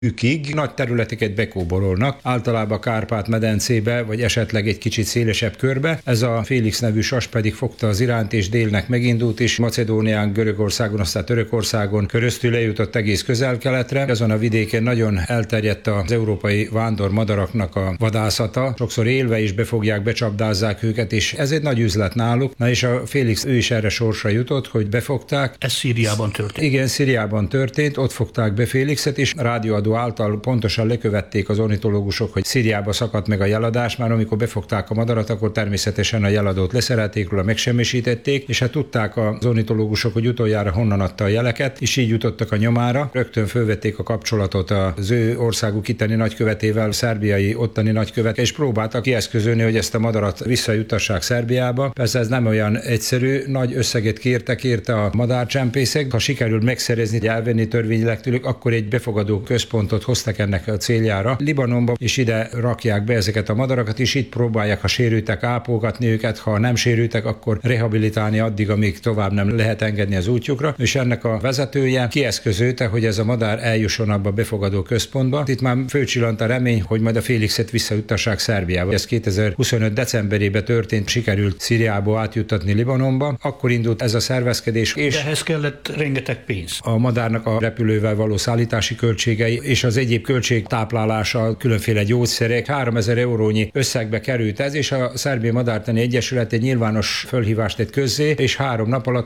ükig nagy területeket bekóborolnak, általában Kárpát-medencébe, vagy esetleg egy kicsit szélesebb körbe. Ez a Félix nevű sas pedig fogta az Iránt, és délnek megindult, és Macedónián, Görögországon, aztán Törökországon keresztül eljutott egész Közel-Keletre. Azon a vidéken nagyon elterjedt az európai vándormadaraknak a vadászata. Sokszor élve is befogják, becsapdázzák őket, és ez egy nagy üzlet náluk. Na és a Félix ő is erre sorsra jutott, hogy befogták. Ez Szíriában történt. Igen, Szíriában történt, ott fogták be Félixet, és rádióadó által pontosan lekövették az ornitológusok, hogy Szíriába szakadt meg a jeladás, már amikor befogták a madarat, akkor természetesen a jeladót leszerelték róla, megsemmisítették, és hát tudták az ornitológusok, hogy utoljára honnan adta a jeleket, és így jutottak a nyomára. Rögtön fölvették a kapcsolatot az ő országuk itteni nagykövetével, szerbiai ottani nagykövet, és próbáltak kieszközölni, hogy ezt a madarat visszajutassák Szerbiába. Persze ez nem olyan egyszerű, nagy összeget kérte a madárcsempészek. Ha sikerült megszerezni, elvenni törvényileg tőlük, akkor egy befogadó központot hoztak ennek a céljára Libanonba, és ide rakják be ezeket a madarakat, és itt próbálják, ha sérültek, ápolgatni őket, ha nem sérültek, akkor rehabilitálni addig, amíg tovább nem lehet engedni az útjukra. És ennek a vezetője kieszközölte, hogy ez a madár eljusson abba a befogadó központba. Itt már fölcsillant a remény, hogy majd a Félixet visszajutassák Szerbiába. Ez 2025. decemberében történt, sikerült Szíriából átjuttatni Libanonba. Akkor indult ez a szervezkedés. És ehhez kellett rengeteg pénz. A madárnak a repülővel való szállítási költségei és az egyéb költségtáplálása, különféle gyógyszerek, 3000 eurónyi összegbe került ez, és a Szerbia Madártani Egyesület egy nyilvános fölhívást tett közzé, és 3 nap alatt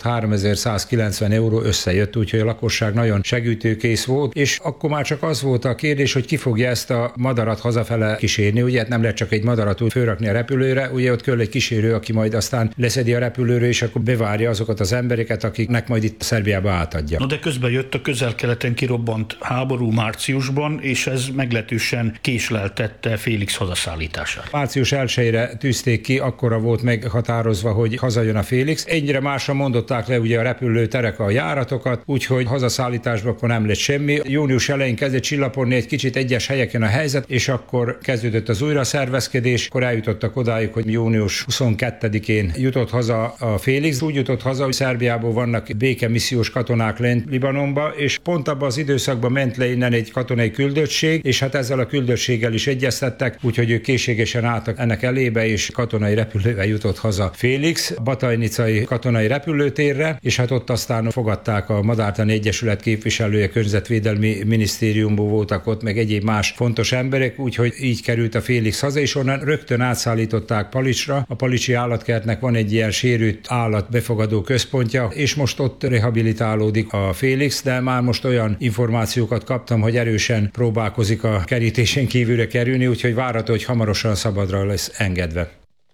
3190 euró összejött, úgyhogy a lakosság nagyon segítőkész volt, és akkor már csak az volt a kérdés, hogy ki fogja ezt a madarat hazafele kísérni, ugye hát nem lehet csak egy madarat úgy fölrakni a repülőre, ugye ott kell egy kísérő, aki majd aztán leszedi a repülőről, és akkor bevárja azokat az embereket, akiknek majd itt Szerbiába átadja. No, de közben jött a Közel-Keleten kirobbant háború márciusban, és ez meglehetősen késleltette Félix hazaszállítását. Március 1-re tűzték ki, akkora volt meghatározva, hogy hazajön a Félix. Egyre másra mondották le ugye a repülőterek a járatokat, úgyhogy hazaszállításban akkor nem lett semmi. Június elején kezdett csillapodni egy kicsit egyes helyeken a helyzet, és akkor kezdődött az újraszervezkedés, akkor eljutottak odáig, hogy június 22-én jutott haza a Félix. Úgy jutott haza, hogy Szerbiából vannak békemissziós katonák lent Libanonba, és pont abban az időszakban ment le innen egy katonai küldöttség, és hát ezzel a küldöttséggel is egyeztettek, úgyhogy ők készségesen álltak ennek elébe, és katonai repülővel jutott haza Félix, Batajnicai katonai repülőtérre, és hát ott aztán fogadták a Madártani Egyesület képviselője, környezetvédelmi minisztériumból voltak ott, meg egyéb más fontos emberek, úgyhogy így került a Félix haza, és onnan rögtön átszállították Palicsra. A palicsi állatkertnek van egy ilyen sérült állat befogadó központja, és most ott rehabilitálódik a Félix, de már most olyan információkat kaptam, hogy erősen próbálkozik a kerítésen kívülre kerülni, úgyhogy várható, hogy hamarosan szabadra lesz engedve.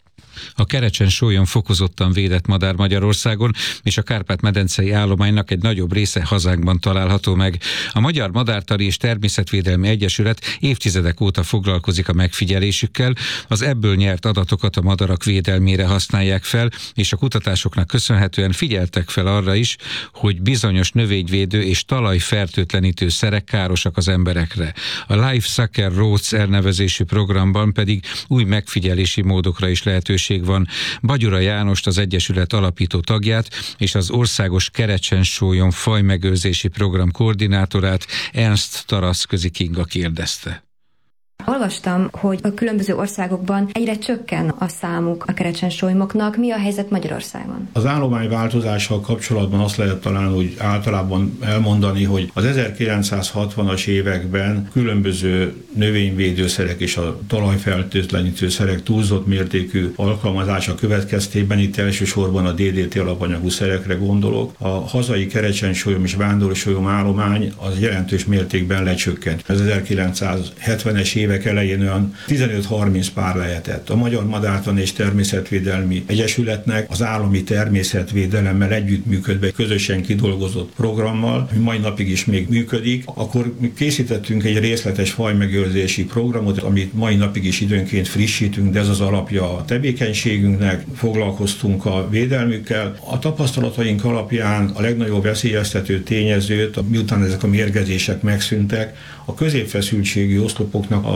A Kerecsen-sólyon fokozottan védett madár Magyarországon, és a Kárpát-medencei állománynak egy nagyobb része hazánkban található meg. A Magyar Madártani és Természetvédelmi Egyesület évtizedek óta foglalkozik a megfigyelésükkel, az ebből nyert adatokat a madarak védelmére használják fel, és a kutatásoknak köszönhetően figyeltek fel arra is, hogy bizonyos növényvédő és talajfertőtlenítő szerek károsak az emberekre. A Life Sucker Roads elnevezésű programban pedig új megfigyelési módokra is lehetőség van. Bagyura Jánost, az Egyesület alapító tagját és az Országos Kerecsen-sólyon fajmegőrzési program koordinátorát, Ernst Taraszközi Kinga kérdezte. Olvastam, hogy a különböző országokban egyre csökken a számuk a kerecsen-sólymoknak. Mi a helyzet Magyarországon? Az állományváltozással kapcsolatban azt lehet talán úgy általában elmondani, hogy az 1960-as években különböző növényvédőszerek és a talajfertőtlenítőszerek túlzott mértékű alkalmazása következtében, itt elsősorban a DDT alapanyagú szerekre gondolok, a hazai kerecsen-sólyom és vándorsolyom állomány az jelentős mértékben lecsökkent. Az 1970-es évek elején olyan 15-30 pár lehetett. A Magyar Madártani és Természetvédelmi Egyesületnek az állami természetvédelemmel együttműködve közösen kidolgozott programmal, ami mai napig is még működik, akkor készítettünk egy részletes fajmegőrzési programot, amit mai napig is időnként frissítünk, de ez az alapja a tevékenységünknek, foglalkoztunk a védelmükkel. A tapasztalataink alapján a legnagyobb veszélyeztető tényezőt, miután ezek a mérgezések megszűntek, a középfeszültségű oszlopoknak a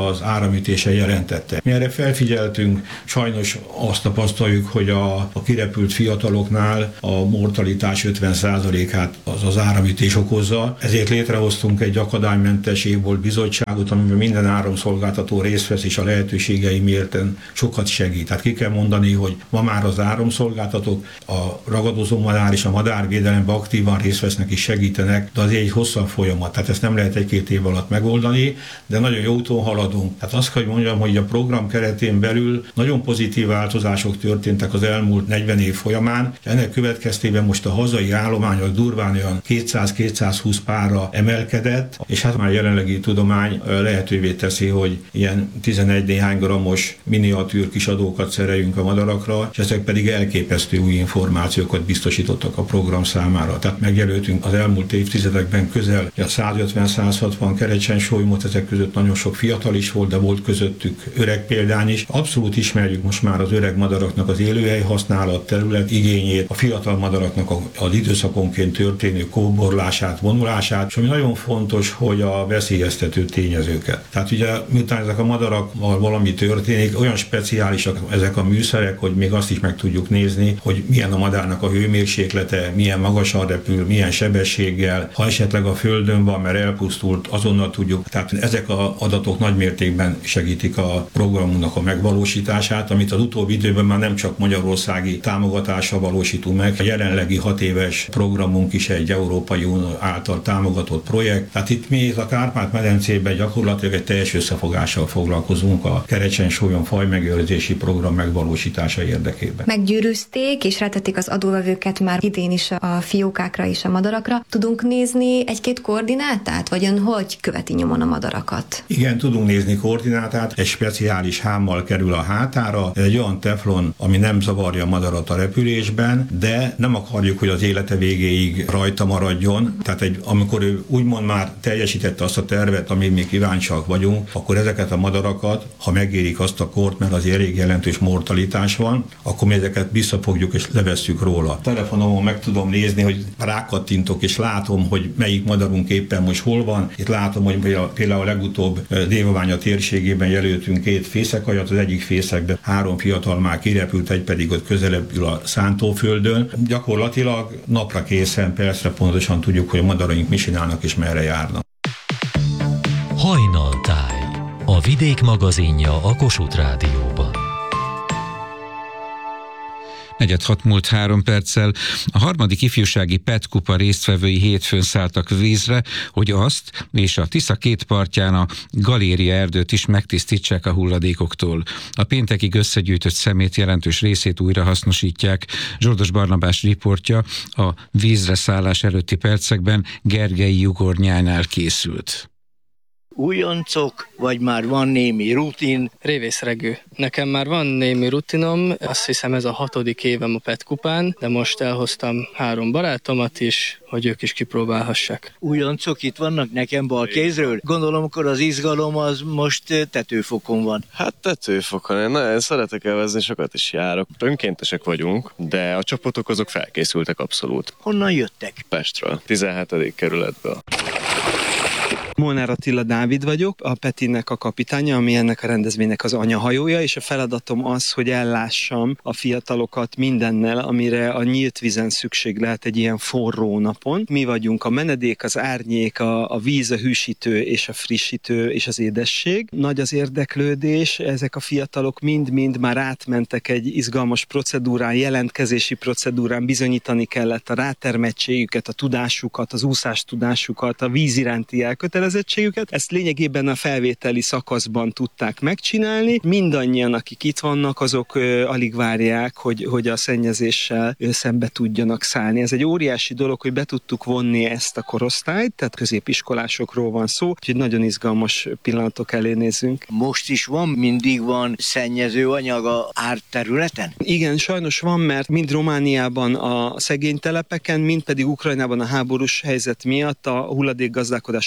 az áramütése jelentette. Mi erre felfigyeltünk, sajnos azt tapasztaljuk, hogy a kirepült fiataloknál a mortalitás 50%-át az áramütés okozza, ezért létrehoztunk egy akadálymentes évbolt bizottságot, amiben minden áramszolgáltató részt vesz, és a lehetőségei mérten sokat segít. Tehát ki kell mondani, hogy ma már az áramszolgáltatók, a ragadozó madár és a madárvédelemben aktívan részt vesznek és segítenek, de azért egy hosszabb folyamat, tehát ezt nem lehet egy-két év alatt megoldani, de nagyon jó úton haladunk. Tehát azt kell, hogy mondjam, hogy a program keretén belül nagyon pozitív változások történtek az elmúlt 40 év folyamán, és ennek következtében most a hazai állományok durván olyan 200-220 párra emelkedett, és hát már a jelenlegi tudomány lehetővé teszi, hogy ilyen 11 néhány grammos miniatűr kis adókat szereljünk a madarakra, és ezek pedig elképesztő új információkat biztosítottak a program számára. Tehát megjelöltünk az elmúlt évtizedekben közel 150-160 kerecsensólymot, ezek között nagyon sok fiatal is volt, de volt közöttük öreg példány is. Abszolút ismerjük most már az öreg madaraknak az élőhely használat, terület igényét, a fiatal madaraknak az időszakonként történő kóborlását, vonulását, és ami nagyon fontos, hogy a veszélyeztető tényezőket. Tehát ugye miután ezek a madarakkal valami történik, olyan speciálisak ezek a műszerek, hogy még azt is meg tudjuk nézni, hogy milyen a madárnak a hőmérséklete, milyen magasan repül, milyen sebességgel, ha esetleg a földön van, mert elpusztult, azonnal tudjuk. Tehát ezek az adatok nagymértékben segítik a programunknak a megvalósítását, amit az utóbbi időben már nem csak magyarországi támogatással valósítunk meg. A jelenlegi 6 éves programunk is egy Európai Unió által támogatott projekt. Tehát itt mi a Kárpát-medencében gyakorlatilag egy teljes összefogással foglalkozunk a kerecsensólyon fajmegőrzési program megvalósítása érdekében. Meggyűrűzték és rátették az adóvevőket már idén is a fiókákra és a madarakra. Tudunk nézni egy-két koordinátát, vagy ön hogy követi nyomon a madarakat? Igen, tudunk nézni koordinátát, egy speciális hámmal kerül a hátára, ez egy olyan teflon, ami nem zavarja a madarat a repülésben, de nem akarjuk, hogy az élete végéig rajta maradjon. Tehát amikor ő úgymond már teljesítette azt a tervet, amit mi kíváncsiak vagyunk, akkor ezeket a madarakat, ha megérik azt a kort, mert az elég jelentős mortalitás van, akkor mi ezeket visszafogjuk és levesszük róla. Telefonomon meg tudom nézni, hogy rákattintok és látom, hogy melyik madarunk éppen most hol van. Itt látom, hogy például a legutóbb Dévaványa térségében jelöltünk 2 fészekajat, az egyik fészekben 3 fiatal már kirepült, egy pedig ott közelebb ül a szántóföldön. Gyakorlatilag napra készen, percre pontosan tudjuk, hogy a madaraink mi csinálnak és merre járnak. Hajnaltáj, a Vidék magazinja a Kossuth Rádióban. 4:06 múlt 3 perccel. A 3. ifjúsági PET kupa résztvevői hétfőn szálltak vízre, hogy azt és a Tisza 2 partján a Galéria erdőt is megtisztítsák a hulladékoktól. A péntekig összegyűjtött szemét jelentős részét újra hasznosítják. Zsoldos Barnabás riportja a vízre szállás előtti percekben Gergely Jugornyánál készült. Újoncok, vagy már van némi rutin? Révészregő. Nekem már van némi rutinom, azt hiszem ez a 6. évem a PET kupán, de most elhoztam 3 barátomat is, hogy ők is kipróbálhassák. Újoncok itt vannak nekem bal kézről? Gondolom, akkor az izgalom az most tetőfokon van. Hát tetőfokon. Én nagyon szeretek elvezni, sokat is járok. Önkéntesek vagyunk, de a csapatok azok felkészültek abszolút. Honnan jöttek? Pestről, 17. kerületből. Molnár Attila Dávid vagyok, a Petinek a kapitánya, ami ennek a rendezvénynek az anyahajója, és a feladatom az, hogy ellássam a fiatalokat mindennel, amire a nyílt vízen szükség lehet egy ilyen forró napon. Mi vagyunk a menedék, az árnyék, a víz, a hűsítő és a frissítő és az édesség. Nagy az érdeklődés, ezek a fiatalok mind-mind már átmentek egy izgalmas procedúrán, jelentkezési procedúrán, bizonyítani kellett a rátermettségüket, a tudásukat, az úszás tudásukat, a víz iránti elkötelezettségüket. Ezt lényegében a felvételi szakaszban tudták megcsinálni. Mindannyian, akik itt vannak, azok alig várják, hogy a szennyezéssel szembe tudjanak szállni. Ez egy óriási dolog, hogy be tudtuk vonni ezt a korosztályt, tehát középiskolásokról van szó, úgyhogy nagyon izgalmas pillanatok elé nézünk. Most is van, mindig van szennyező anyag a árterületen? Igen, sajnos van, mert mind Romániában a szegény telepeken, mind pedig Ukrajnában a háborús helyzet miatt a hulladékgazdálkodás akadozik,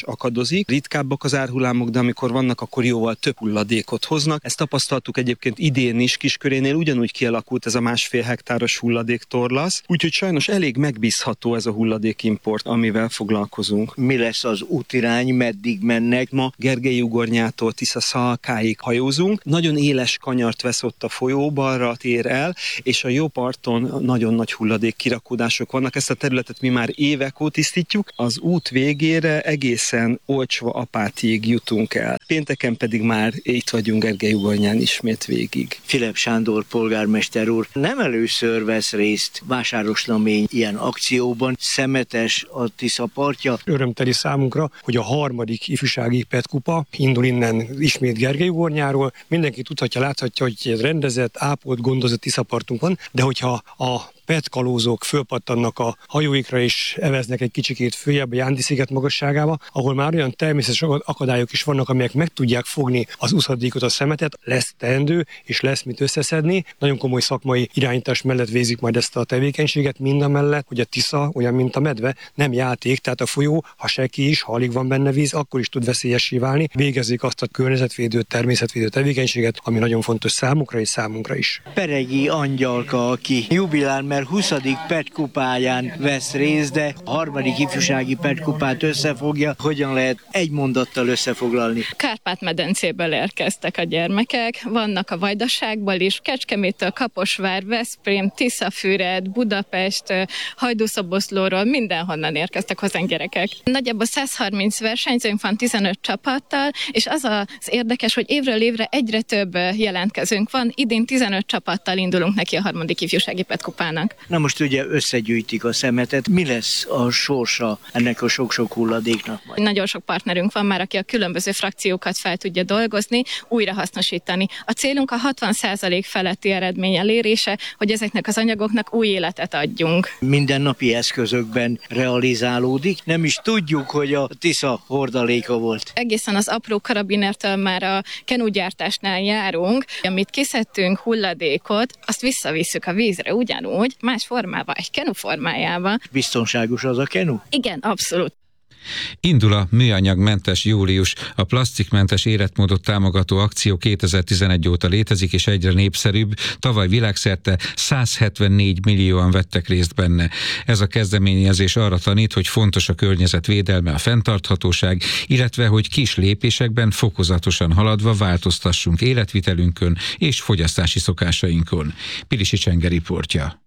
változik. Ritkábbak az árhullámok, de amikor vannak, akkor jóval több hulladékot hoznak. Ezt tapasztaltuk egyébként idén is, Kiskörénél ugyanúgy kialakult ez a 1,5 hektáros hulladéktorlasz, úgyhogy sajnos elég megbízható ez a hulladékimport, amivel foglalkozunk. Mi lesz az útirány, meddig mennek? Ma Gergely-ugornyától Tisza-Szalkáig hajózunk. Nagyon éles kanyart vesz ott a folyó, balra tér el, és a jó parton nagyon nagy hulladék kirakódások vannak. Ezt a területet mi már évek óta tisztítjuk. Az út végére egészen Olcsva-Apátiig jutunk el. Pénteken pedig már itt vagyunk Gergely-ugornyán ismét végig. Filip Sándor polgármester úr nem először vesz részt vásárosnamény ilyen akcióban. Szemetes a Tisza partja. Örömteli számunkra, hogy a 3. ifjúsági PET kupa indul innen ismét Gergely-ugornyáról. Mindenki tudhatja, láthatja, hogy egy rendezett, ápolt, gondozott Tiszapartunk van, de hogyha a PET kalózok fölpattannak a hajóikra és eveznek egy kicsikét följebb a Jándi-sziget magasságába, ahol már olyan természetes akadályok is vannak, amelyek meg tudják fogni az úszadékot, a szemetet, lesz teendő és lesz mit összeszedni. Nagyon komoly szakmai irányítás mellett végzik majd ezt a tevékenységet, mindamellett, hogy a Tisza olyan, mint a medve, nem játék, tehát a folyó, ha seki is, ha alig van benne víz, akkor is tud veszélyessé válni. Végezzék azt a környezetvédő, természetvédő tevékenységet, ami nagyon fontos számukra és számunkra is. Peregi Angyalka, aki jubilál, mert 20. PET kupáján vesz részt, de a 3. ifjúsági PET kupát összefogja. Hogyan lehet egy mondattal összefoglalni? Kárpát-medencéből érkeztek a gyermekek, vannak a Vajdaságból is, Kecskeméttől, Kaposvár, Veszprém, Tiszafüred, Budapest, Hajdúszoboszlóról, mindenhonnan érkeztek hozzánk gyerekek. Nagyjából 130 versenyzőnk van 15 csapattal, és az az érdekes, hogy évről évre egyre több jelentkezőnk van. Idén 15 csapattal indulunk neki a 3. ifjúsági PET kupának. Na most ugye összegyűjtik a szemetet. Mi lesz a sorsa ennek a sok-sok hulladéknak majd? Nagyon sok partnerünk van már, aki a különböző frakciókat fel tudja dolgozni, újrahasznosítani. A célunk a 60% feletti eredmény elérése, hogy ezeknek az anyagoknak új életet adjunk. Mindennapi eszközökben realizálódik. Nem is tudjuk, hogy a Tisza hordaléka volt. Egészen az apró karabinertől már a kenúgyártásnál járunk, amit kiszedtünk hulladékot, azt visszavisszük a vízre ugyanúgy, más formában, egy kenu formájában. Biztonságos az a kenu? Igen, abszolút. Indul a műanyagmentes július. A plasztikmentes életmódot támogató akció 2011 óta létezik, és egyre népszerűbb. Tavaly világszerte 174 millióan vettek részt benne. Ez a kezdeményezés arra tanít, hogy fontos a környezetvédelme, a fenntarthatóság, illetve hogy kis lépésekben fokozatosan haladva változtassunk életvitelünkön és fogyasztási szokásainkon. Pilisi Csenge riportja.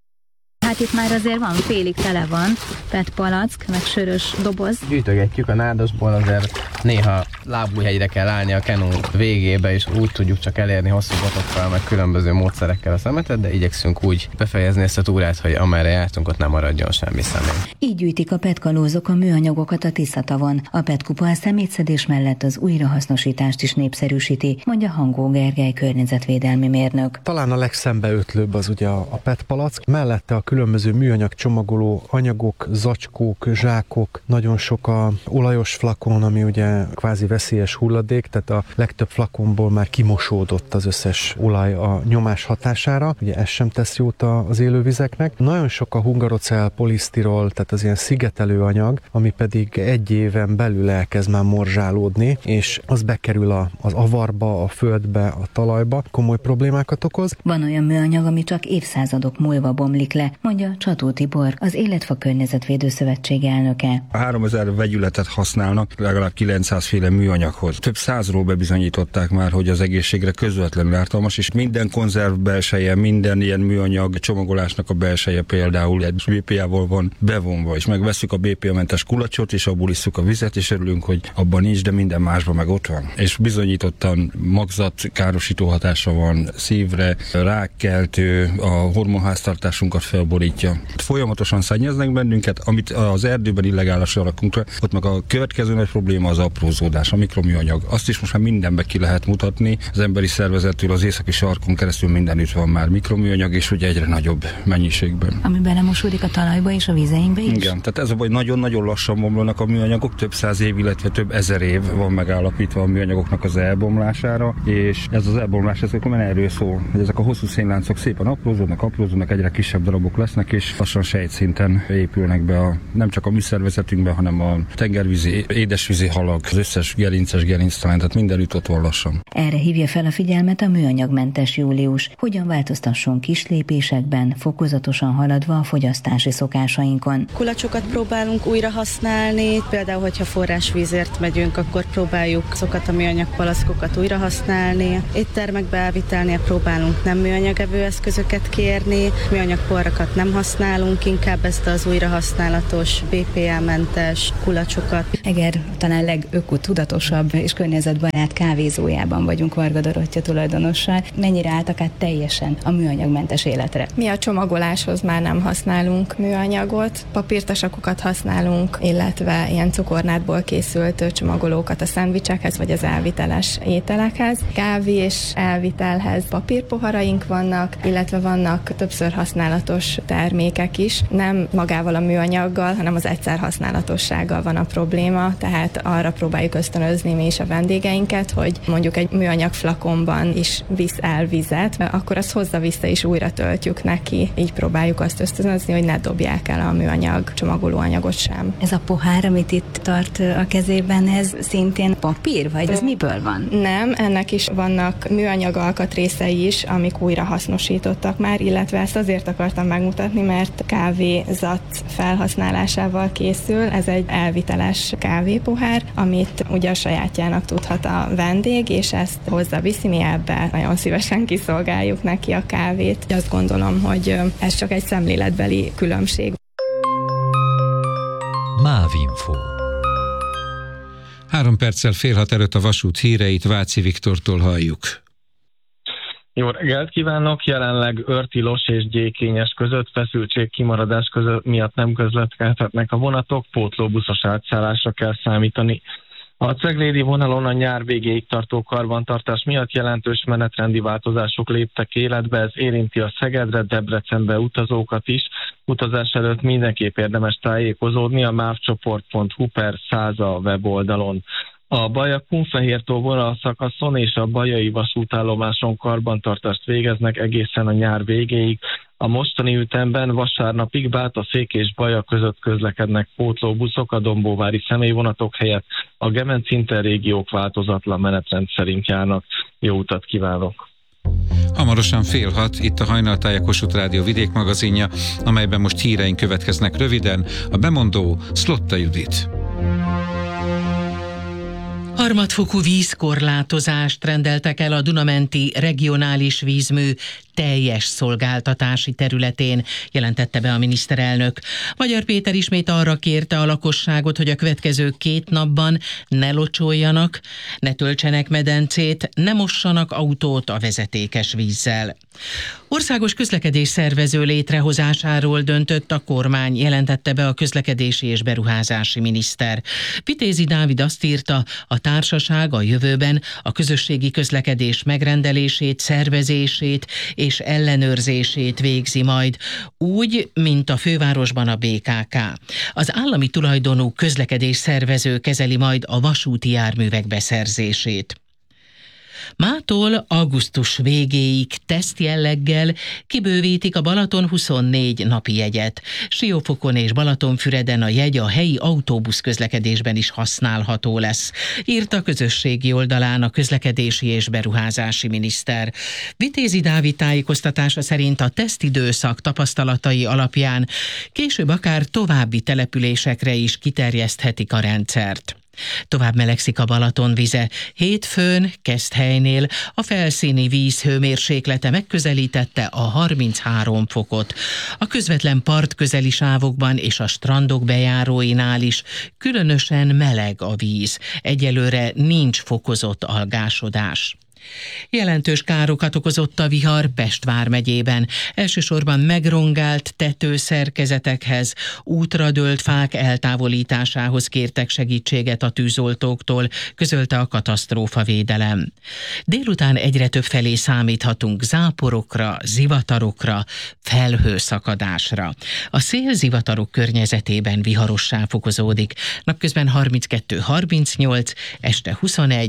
Hát itt már azért van, félig tele van, PET palack, meg sörös doboz. Gyűjtögetjük a nádasból, azért néha lábújhegyre kell állni a kenú végébe, és úgy tudjuk csak elérni hosszú botokkal, meg különböző módszerekkel a szemetet, de igyekszünk úgy befejezni ezt a túrát, hogy amerre jártunk, ott nem maradjon semmi személy. Így gyűjtik a PET kalózok a műanyagokat a Tiszatavon. A PET kupa a szemétszedés mellett az újrahasznosítást is népszerűsíti, mondja Hangó Gergely környezetvédelmi mérnök. Talán a legszembeötlőbb az ugye a PET palack, mellette a különböző műanyag csomagoló anyagok, zacskók, zsákok, nagyon sok a olajos flakon, ami ugye kvázi veszélyes hulladék, tehát a legtöbb flakonból már kimosódott az összes olaj a nyomás hatására, ugye ez sem tesz jót az élővizeknek. Nagyon sok a hungarocell, polisztirol, tehát az ilyen szigetelő anyag, ami pedig egy éven belül elkezd már morzsálódni, és az bekerül az avarba, a földbe, a talajba, komoly problémákat okoz. Van olyan műanyag, ami csak évszázadok múlva bomlik le, mondja Csató Tibor, az Életfa Környezetvédő Szövetség elnöke. 3000 vegyületet használnak legalább 900 féle műanyaghoz. Több százról bebizonyították már, hogy az egészségre közvetlenül ártalmas, és minden konzerv belseje, minden ilyen műanyag csomagolásnak a belseje például egy BPA-val van bevonva, és megvesszük a BPA-mentes kulacsot, és abból isszuk a vizet, és örülünk, hogy abban nincs, de minden másban meg ott van. És bizonyítottan magzatkárosító hatása van szívre, rákkeltő, a hormonháztartásunkat felborítja. Folyamatosan szennyeznek bennünket, amit az erdőben illegálisan rakunk le, ott meg a következő nagy probléma az aprózódás, a mikroműanyag. Azt is most már mindenbe ki lehet mutatni. Az emberi szervezettől az északi sarkon keresztül mindenütt van már mikroműanyag, és ugye egyre nagyobb mennyiségben. Ami belemosódik a talajba és a vizeinkbe is? Igen, tehát ez a baj, nagyon-nagyon lassan bomlanak a műanyagok, több száz év, illetve több ezer év van megállapítva a műanyagoknak az elbomlására, és ez az elbomlás, ez erről szól, hogy ezek a hosszú szénláncok szépen aprózódnak, egyre kisebb darabok lesznek, lesznek, és lassan sejtszinten épülnek be nem csak a mi szervezetünkbe, hanem a tengervízi, édesvízi halak, az összes gerinces gerinctelen, tehát mindenütt ott van lassan. Erre hívja fel a figyelmet a műanyagmentes július. Hogyan változtasson kis lépésekben, fokozatosan haladva a fogyasztási szokásainkon. Kulacsokat próbálunk újra használni, például, hogyha forrásvízért megyünk, akkor próbáljuk azokat a műanyag palaszkokat újra használni. Éttermekbe elvitelnél próbálunk nem műanyagevő eszközöket kérni, műanyag porrakat nem használunk, inkább ezt az újrahasználatos, BPA-mentes kulacsokat. Eger talán legökotudatosabb és környezetbarát kávézójában vagyunk Varga Dorottya tulajdonossal. Mennyire álltak át teljesen a műanyagmentes életre? Mi a csomagoláshoz már nem használunk műanyagot, papírtasakokat használunk, illetve ilyen cukornádból készült csomagolókat a szendvicsekhez vagy az elviteles ételekhez. Kávé és elvitelhez papírpoharaink vannak, illetve vannak többször használatos termékek is. Nem magával a műanyaggal, hanem az egyszer használatossággal van a probléma, tehát arra próbáljuk ösztönözni mi is a vendégeinket, hogy mondjuk egy műanyag flakonban is visz el vizet, akkor azt hozza vissza és újra töltjük neki. Így próbáljuk azt ösztönözni, hogy ne dobják el a műanyag csomagolóanyagot sem. Ez a pohár, amit itt tart a kezében, ez szintén papír, vagy ez miből van? Nem, ennek is vannak műanyag alkatrészei is, amik újra hasznosítottak már, illetve ezt azért akartam megmutatni, mert kávézat felhasználásával készül. Ez egy elviteles kávépohár, amit ugye a sajátjának tudhat a vendég, és ezt hozza-viszi, mi ebbe nagyon szívesen kiszolgáljuk neki a kávét. Azt gondolom, hogy ez csak egy szemléletbeli különbség. Mávinfo. 3 perccel 5:30 előtt a vasút híreit Váci Viktortól halljuk. Jó reggelt kívánok! Jelenleg Örtilos és Gyékényes között feszültség kimaradás között miatt nem közlekedhetnek a vonatok, pótlóbuszos átszállásra kell számítani. A ceglédi vonalon a nyár végéig tartó karbantartás miatt jelentős menetrendi változások léptek életbe, ez érinti a Szegedre, Debrecenbe utazókat is. Utazás előtt mindenképp érdemes tájékozódni a mávcsoport.hu/100 weboldalon. A Baja-Kunfehértó vonalszakaszon és a bajai vasútállomáson karbantartást végeznek egészen a nyár végéig. A mostani ütemben vasárnapig Bátaszék és Baja között közlekednek pótlóbuszok, a dombóvári személyvonatok helyett a Gemenc Interrégiók változatlan menetrend szerint járnak. Jó utat kívánok! Hamarosan 5:30 itt a Hajnaltáj, a Kossuth Rádió vidékmagazinja, amelyben most híreink következnek röviden. A bemondó Szlotta Judit. Harmadfokú vízkorlátozást rendeltek el a Duna-menti regionális vízmű teljes szolgáltatási területén, jelentette be a miniszterelnök. Magyar Péter ismét arra kérte a lakosságot, hogy a következő 2 napban ne locsoljanak, ne töltsenek medencét, ne mossanak autót a vezetékes vízzel. Országos közlekedés szervező létrehozásáról döntött a kormány, jelentette be a közlekedési és beruházási miniszter. Vitézi Dávid azt írta, a társaság a jövőben a közösségi közlekedés megrendelését, szervezését és ellenőrzését végzi majd, úgy, mint a fővárosban a BKK. Az állami tulajdonú közlekedés szervező kezeli majd a vasúti járművek beszerzését. Mától augusztus végéig tesztjelleggel kibővítik a Balaton 24 napi jegyet. Siófokon és Balatonfüreden a jegy a helyi autóbusz közlekedésben is használható lesz, írta a közösségi oldalán a közlekedési és beruházási miniszter. Vitézi Dávid tájékoztatása szerint a tesztidőszak tapasztalatai alapján később akár további településekre is kiterjeszthetik a rendszert. Tovább melegszik a Balaton vize. Hétfőn, Keszthelynél a felszíni víz hőmérséklete megközelítette a 33 fokot. A közvetlen partközeli sávokban és a strandok bejáróinál is különösen meleg a víz. Egyelőre nincs fokozott algásodás. Jelentős károkat okozott a vihar Pest vármegyében. Elsősorban megrongált tetőszerkezetekhez, útra dőlt fák eltávolításához kértek segítséget a tűzoltóktól, közölte a katasztrófavédelem. Délután egyre több felé számíthatunk záporokra, zivatarokra, felhőszakadásra. A szél zivatarok környezetében viharossá fokozódik. Napközben 32-38, este 21-26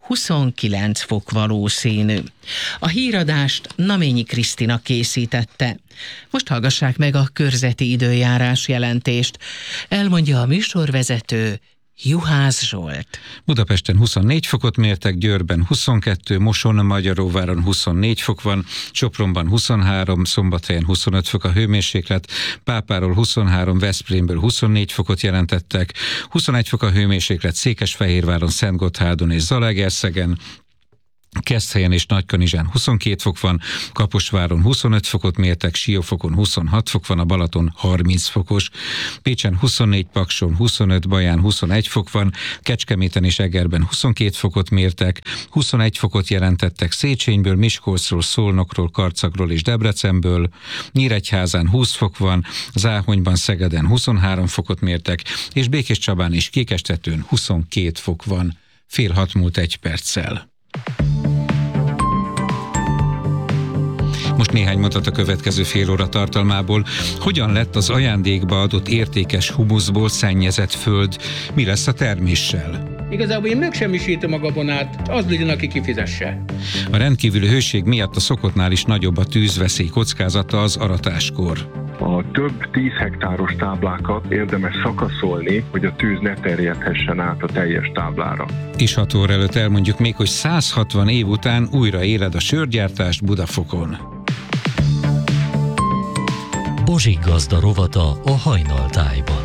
29 fok valószínű. A híradást Naményi Krisztina készítette. Most hallgassák meg a körzeti időjárás jelentést. Elmondja a műsorvezető, Juhász Zsolt. Budapesten 24 fokot mértek, Győrben 22, Moson, Magyaróváron 24 fok van, Sopronban 23, Szombathelyen 25 fok a hőmérséklet, Pápáról 23, Veszprémből 24 fokot jelentettek, 21 fok a hőmérséklet Székesfehérváron, Szentgotthádon és Zalaegerszegen, Keszthelyen és Nagykanizsán 22 fok van, Kaposváron 25 fokot mértek, Siófokon 26 fok van, a Balaton 30 fokos, Pécsen 24, Pakson 25, Baján 21 fok van, Kecskeméten és Egerben 22 fokot mértek, 21 fokot jelentettek Széchenyből, Miskolcról, Szolnokról, Karcagról és Debrecenből, Nyíregyházán 20 fok van, Záhonyban, Szegeden 23 fokot mértek, és Békéscsabán és Kékestetőn 22 fok van. 5:06 múlt 1 perccel. Most néhány mondat a következő fél óra tartalmából. Hogyan lett az ajándékba adott értékes humuszból szennyezett föld? Mi lesz a terméssel? Igazából én megsemmisítem a gabonát, az legyen, aki kifizesse. A rendkívüli hőség miatt a szokottnál is nagyobb a tűzveszély kockázata az aratáskor. A több 10 hektáros táblákat érdemes szakaszolni, hogy a tűz ne terjedhessen át a teljes táblára. És 6 óra előtt elmondjuk még, hogy 160 év után újra éled a sörgyártást Budafokon. Bozsik Gazda rovata a Hajnaltájban.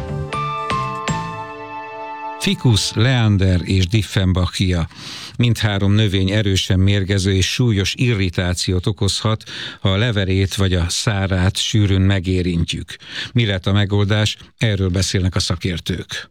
Ficus, Leander és Dieffenbachia. Mindhárom növény erősen mérgező és súlyos irritációt okozhat, ha a leverét vagy a szárát sűrűn megérintjük. Mi lett a megoldás? Erről beszélnek a szakértők.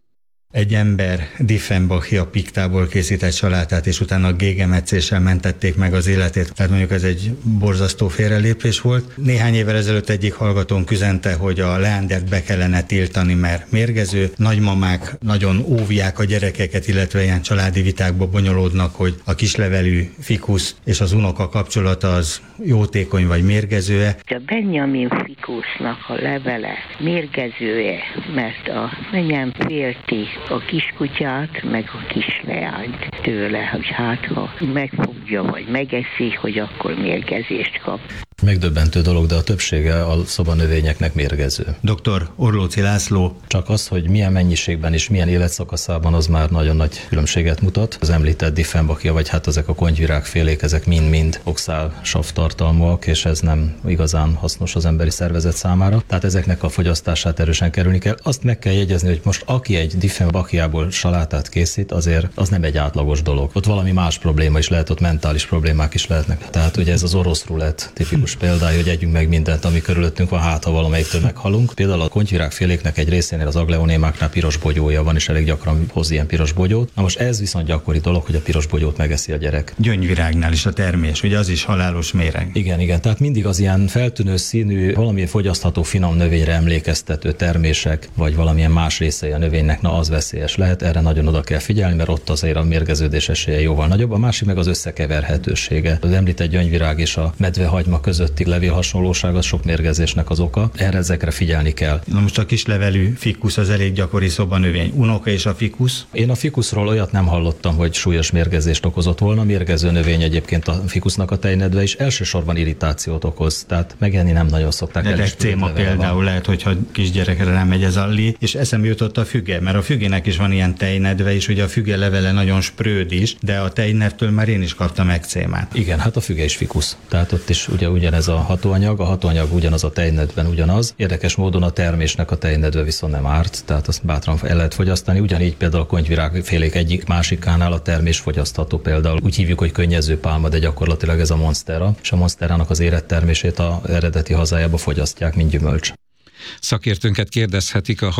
Egy ember Dieffenbachia piktából készített salátát, és utána gégemetszéssel mentették meg az életét. Tehát mondjuk ez egy borzasztó félrelépés volt. Néhány évvel ezelőtt egyik hallgatón üzente, hogy a leandert be kellene tiltani, mert mérgező. Nagymamák nagyon óvják a gyerekeket, illetve ilyen családi vitákba bonyolódnak, hogy a kislevelű ficus és az unoka kapcsolata az jótékony vagy mérgező-e. A Benjamin ficusnak a levele mérgezője, mert a menyem félti a kiskutyát, meg a kisleányt tőle, hogy hát ha megfogja vagy megeszi, hogy akkor mérgezést kap. Megdöbbentő dolog, de a többsége a szobanövényeknek mérgező. Dr. Orlóczy László. Csak az, hogy milyen mennyiségben és milyen életszakaszában, az már nagyon nagy különbséget mutat. Az említett Dieffenbachia, vagy hát ezek a kongyvirágfélék, ezek mind-mind oxálsav tartalmúak, és ez nem igazán hasznos az emberi szervezet számára. Tehát ezeknek a fogyasztását erősen kerülni kell. Azt meg kell jegyezni, hogy most aki egy Dieffenbachiából salátát készít, azért az nem egy átlagos dolog. Ott valami más probléma is lehet, ott mentális problémák is lehetnek. Tehát ugye ez az orosz rulett tipikus példája, hogy együnk meg mindent, ami körülöttünk van, hát ha valamelyiktől meghalunk. Például a kongyvirágféléknek egy részénél, az agleonémáknál piros bogyója van, és elég gyakran hoz ilyen piros bogyót. Na most ez viszont gyakori dolog, hogy a piros bogyót megeszi a gyerek. Gyöngyvirágnál is a termés, ugye az is halálos méreg. Igen, tehát mindig az ilyen feltűnő színű, valamilyen fogyasztható finom növényre emlékeztető termések, vagy valamilyen más részei a növénynek, na az veszélyes lehet. Erre nagyon oda kell figyelni, mert ott azért a mérgeződés esélye jóval nagyobb. A másik meg az összekeverhetősége. Az említett gyöngyvirág és a medvehagyma közötti levélhasonlóság az sok mérgezésnek az oka. Ezekre figyelni kell. Na most a kislevelű ficus az elég gyakori szobanövény. Unoka és a ficus? Én a ficusról olyat nem hallottam, hogy súlyos mérgezést okozott volna. Mérgező növény egyébként a ficusnak a tejnedve is elsősorban irritációt okoz. Tehát megenni nem nagyon szokták. De ekcéma például lehet, hogyha kisgyerekre nem megy ez a lé, és eszembe jutott a füge, mert a fügének is van ilyen tejnedve, és ugye a füge levele nagyon spröd is, de a tejnedvtől már én is kaptam ekcémát. Igen, hát a füge is ficus. Tehát ott is ugye ugyanez a hatóanyag ugyanaz a tejnedben ugyanaz. Érdekes módon a termésnek a tejnedve viszont nem árt, tehát azt bátran el lehet fogyasztani. Ugyanígy például a kongyvirágfélék egyik másikánál a termés fogyasztható például. Úgy hívjuk, hogy könnyező pálma, de gyakorlatilag ez a monstera, és a monsterának az érett termését a eredeti hazájába fogyasztják, mint gyümölcs. Szakértőnket kérdezhetik a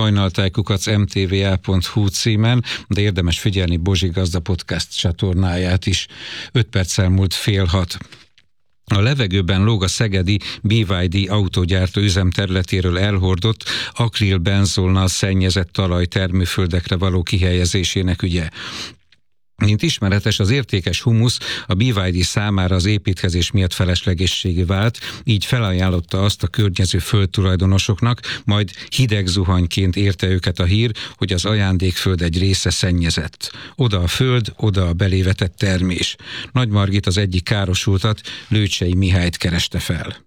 hajnaltáj@mtva.hu címen, de érdemes figyelni Bozsik Gazda podcast csatornáját is. 5 perccel múlt 5:30. A levegőben lóg a szegedi BYD autógyártó üzem területéről elhordott akrilbenzolnal szennyezett talaj termőföldekre való kihelyezésének ügye. Mint ismeretes, az értékes humusz a BYD számára az építkezés miatt feleslegességé vált, így felajánlotta azt a környező földtulajdonosoknak, majd hideg zuhanyként érte őket a hír, hogy az ajándékföld egy része szennyezett. Oda a föld, oda a belévetett termés. Nagy Margit az egyik károsultat, Lőcsei Mihályt kereste fel.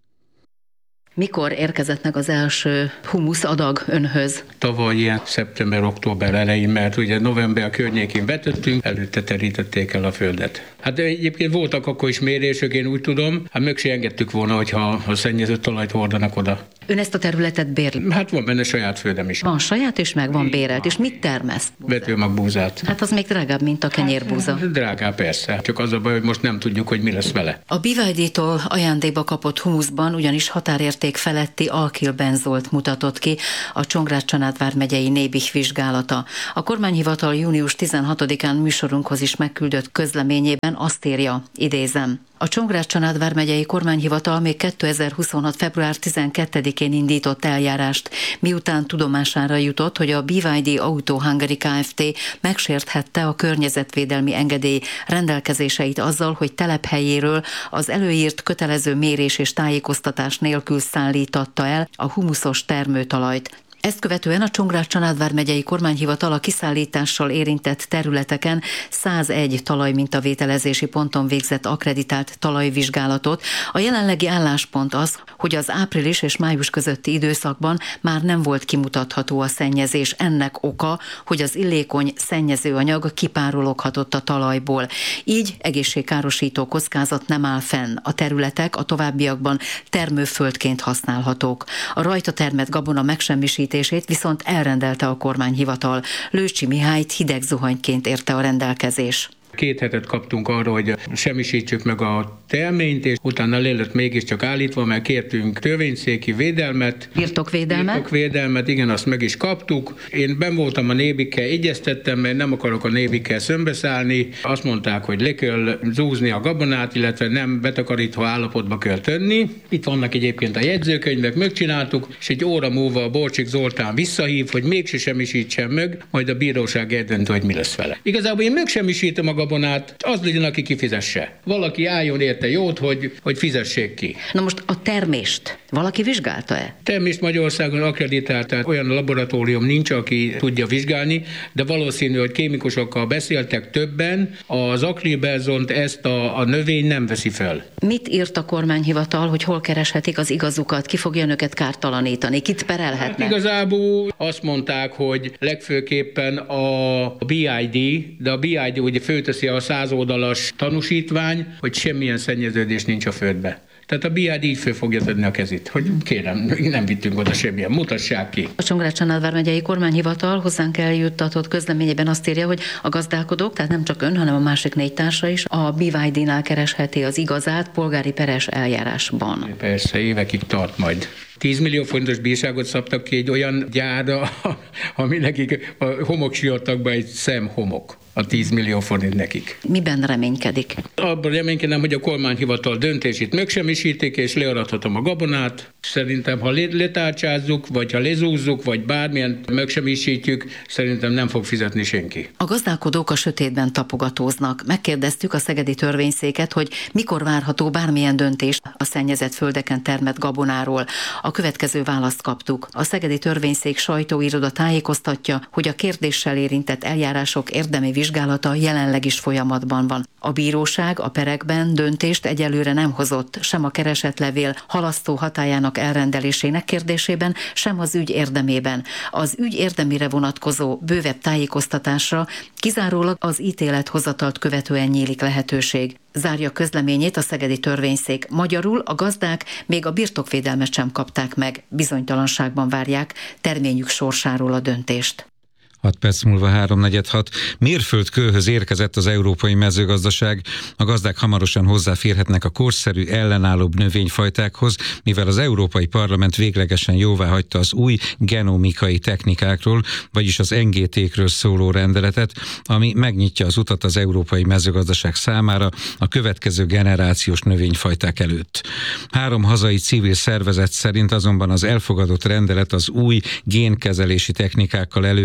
Mikor érkezett meg az első humusz adag önhöz? Tavaly ilyen szeptember-október elején, mert ugye november környékén vetettünk, előtte terítették el a földet. Hát egyébként voltak akkor is mérések, én úgy tudom, hát meg se engedtük volna, hogyha a szennyezett talajt hordanak oda. Ön ezt a területet bérli? Hát van benne saját földem is. Van saját és meg van bérelt, és mit termeszt? Vetőmagbúzát. Hát az még drágább, mint a kenyérbúza. Hát, drágább persze, csak az a baj, hogy most nem tudjuk, hogy mi lesz vele. A BYD-tól ajándékba kapott humuszban ugyanis határérték feletti alkilbenzolt mutatott ki a Csongrád-Csanád vármegyei Nébih vizsgálata. A kormányhivatal június 16-án műsorunkhoz is megküldött közleményében azt írja, idézem: a Csongrád-Csanád vármegyei kormányhivatal még 2026. február 12-én indított eljárást, miután tudomására jutott, hogy a BYD Auto Hungary Kft. Megsérthette a környezetvédelmi engedély rendelkezéseit azzal, hogy telephelyéről az előírt kötelező mérés és tájékoztatás nélkül szállítatta el a humuszos termőtalajt. Ezt követően a Csongrád-Csanád vármegyei kormányhivatal a kiszállítással érintett területeken 101 talajmintavételezési ponton végzett akkreditált talajvizsgálatot. A jelenlegi álláspont az, hogy az április és május közötti időszakban már nem volt kimutatható a szennyezés. Ennek oka, hogy az illékony szennyezőanyag kipárologhatott a talajból. Így egészségkárosító kockázat nem áll fenn. A területek a továbbiakban termőföldként használhatók. A rajta termett gabona megsemmisítését viszont elrendelte a kormányhivatal. Lőcsi Mihályt hideg zuhanyként érte a rendelkezés. 2 hetet kaptunk arra, hogy semmisítsük meg a terményt, és utána lélött mégiscsak állítva, mert kértünk törvényszéki védelmet. Birtokvédelmet, igen, azt meg is kaptuk. Én benn voltam a Nébikkel, egyeztettem, mert nem akarok a Nébikkel szembeszállni. Azt mondták, hogy le kell zúzni a gabonát, illetve nem betakarítva állapotba kell tenni. Itt vannak egyébként a jegyzőkönyvek, megcsináltuk, és egy óra múlva a Borcsik Zoltán visszahív, hogy mégse semmisítsen meg, majd a bíróság eldöntő, hogy mi lesz vele. Igazából én megsemmisítem a gabonát, az legyen, aki kifizesse. Valaki álljon érte jót, hogy fizessék ki. Na most a termést valaki vizsgálta-e? Termést Magyarországon akreditált, tehát olyan laboratórium nincs, aki tudja vizsgálni, de valószínű, hogy kémikusokkal beszéltek többen, az akrilbenzont ezt a növény nem veszi fel. Mit írt a kormányhivatal, hogy hol kereshetik az igazukat, ki fogja önöket kártalanítani, kit perelhetnek? Hát igazából azt mondták, hogy legfőképpen a BID, de a BID ugye fölteszi a 100 oldalas tanúsítvány, hogy semmilyen szennyeződés nincs a földbe. Tehát a BID így föl fogja tenni a kezét, hogy kérem, nem vittünk oda semmilyen, mutassák ki. A Csongrád-Csanád vármegyei kormányhivatal hozzánk eljuttatott közleményében azt írja, hogy a gazdálkodók, tehát nem csak ön, hanem a másik 4 társa is a BYD-nál keresheti az igazát polgári peres eljárásban. Persze, évekig tart majd. 10 millió forintos bírságot szabtak ki egy olyan gyárra, ami nekik a homoksiatagban egy szemhomok. A 10 millió forint nekik. Miben reménykedik? Abban reménykedem, hogy a kormányhivatal döntését megsemmisítik, és learadhatom a gabonát. Szerintem, ha letárcsázzuk, vagy ha lezúzzuk, vagy bármilyen megsemmisítjük, szerintem nem fog fizetni senki. A gazdálkodók a sötétben tapogatóznak. Megkérdeztük a szegedi törvényszéket, hogy mikor várható bármilyen döntés a szennyezett földeken termett gabonáról. A következő választ kaptuk. A szegedi törvényszék sajtóiroda tájékoztatja, hogy a kérdéssel érintett eljárások érdemi vizsgálata jelenleg is folyamatban van. A bíróság a perekben döntést egyelőre nem hozott, sem a keresetlevél halasztó hatályának elrendelésének kérdésében, sem az ügy érdemében. Az ügy érdemére vonatkozó bővebb tájékoztatásra kizárólag az ítélethozatalt követően nyílik lehetőség. Zárja közleményét a szegedi törvényszék. Magyarul a gazdák még a birtokvédelmet sem kapták meg, bizonytalanságban várják terményük sorsáról a döntést. 6 perc múlva 3:46. Mérföldkőhöz érkezett az európai mezőgazdaság. A gazdák hamarosan hozzáférhetnek a korszerű, ellenállóbb növényfajtákhoz, mivel az Európai Parlament véglegesen jóváhagyta az új genomikai technikákról, vagyis az NGT-kről szóló rendeletet, ami megnyitja az utat az európai mezőgazdaság számára a következő generációs növényfajták előtt. 3 hazai civil szervezet szerint azonban az elfogadott rendelet az új génkezelési technikákkal előállított